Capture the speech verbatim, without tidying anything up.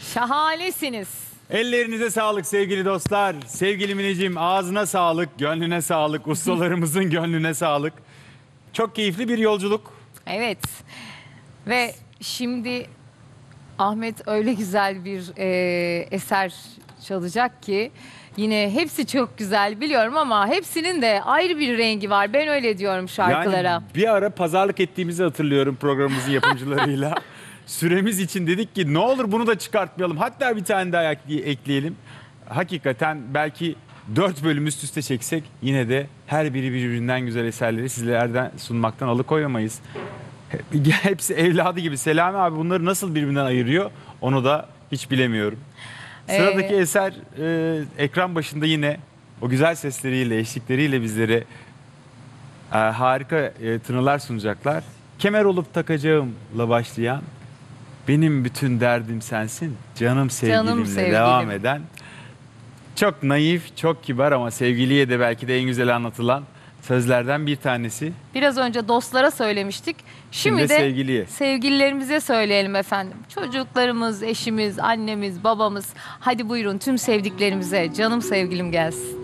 Şahanesiniz. Ellerinize sağlık sevgili dostlar. Sevgili Mineciğim, ağzına sağlık, gönlüne sağlık, ustalarımızın gönlüne sağlık. Çok keyifli bir yolculuk. Evet. Ve şimdi Ahmet öyle güzel bir e, eser çalacak ki yine hepsi çok güzel biliyorum ama hepsinin de ayrı bir rengi var. Ben öyle diyorum şarkılara. Yani bir ara pazarlık ettiğimizi hatırlıyorum programımızın yapımcılarıyla. Süremiz için dedik ki ne olur bunu da çıkartmayalım. Hatta bir tane daha ekleyelim. Hakikaten belki dört bölüm üst üste çeksek yine de her biri birbirinden güzel eserleri sizlerden sunmaktan alıkoyamayız. Hepsi evladı gibi. Selami abi bunları nasıl birbirinden ayırıyor onu da hiç bilemiyorum. Sıradaki ee... eser e, ekran başında yine o güzel sesleriyle, eşlikleriyle bizlere e, harika e, tınılar sunacaklar. Kemer olup takacağımla başlayan benim bütün derdim sensin, canım sevgilimle canım sevgilim. devam eden çok naif, çok kibar ama sevgiliye de belki de en güzel anlatılan sözlerden bir tanesi. Biraz önce dostlara söylemiştik. Şimdi, Şimdi de sevgiliye. sevgililerimize söyleyelim efendim. Çocuklarımız, eşimiz, annemiz, babamız. Hadi buyurun tüm sevdiklerimize canım sevgilim gelsin.